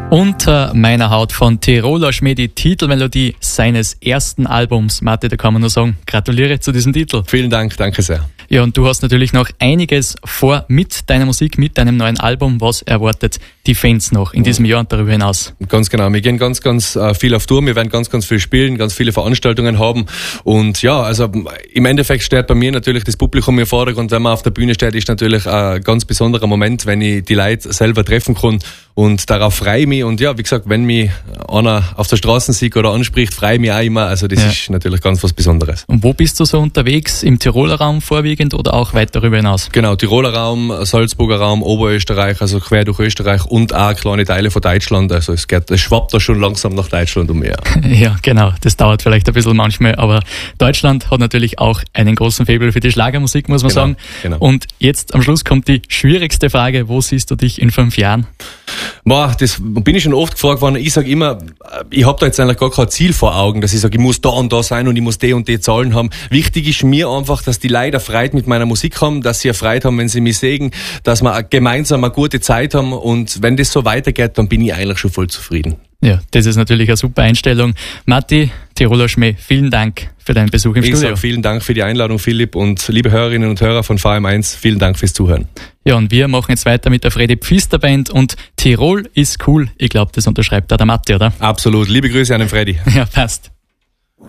Unter meiner Haut von Tiroler Schmäh, die Titelmelodie seines ersten Albums. Matti, da kann man nur sagen, gratuliere zu diesem Titel. Vielen Dank, danke sehr. Ja, und du hast natürlich noch einiges vor mit deiner Musik, mit deinem neuen Album. Was erwartet die Fans noch in diesem Jahr und darüber hinaus? Ganz genau, wir gehen ganz viel auf Tour, wir werden ganz viel spielen, ganz viele Veranstaltungen haben und ja, also im Endeffekt steht bei mir natürlich das Publikum im Vordergrund. Wenn man auf der Bühne steht, ist natürlich ein ganz besonderer Moment, wenn ich die Leute selber treffen kann und darauf freue ich mich und ja, wie gesagt, wenn mich einer auf der Straße sieht oder anspricht, freue ich mich auch immer, also das ist natürlich ganz was Besonderes. Und wo bist du so unterwegs? Im Tiroler Raum vorwiegend oder auch weit darüber hinaus? Genau, Tiroler Raum, Salzburger Raum, Oberösterreich, also quer durch Österreich und auch kleine Teile von Deutschland. Also es schwappt da schon langsam nach Deutschland umher. Ja, genau. Das dauert vielleicht ein bisschen manchmal, aber Deutschland hat natürlich auch einen großen Faible für die Schlagermusik, muss man sagen. Genau. Und jetzt am Schluss kommt die schwierigste Frage. Wo siehst du dich in 5 Jahren? Boah, das bin ich schon oft gefragt worden. Ich sage immer, ich habe da jetzt eigentlich gar kein Ziel vor Augen, dass ich sage, ich muss da und da sein und ich muss die und die Zahlen haben. Wichtig ist mir einfach, dass die Leute Freude mit meiner Musik haben, dass sie Freude haben, wenn sie mich sehen, dass wir gemeinsam eine gute Zeit haben und wenn das so weitergeht, dann bin ich eigentlich schon voll zufrieden. Ja, das ist natürlich eine super Einstellung. Matti, Tiroler Schmäh, vielen Dank für deinen Besuch im Studio. Vielen Dank für die Einladung, Philipp, und liebe Hörerinnen und Hörer von VM1, vielen Dank fürs Zuhören. Ja, und wir machen jetzt weiter mit der Fredi Pfister Band und Tirol ist cool. Ich glaube, das unterschreibt da der Matti, oder? Absolut. Liebe Grüße an den Fredi. Ja, passt.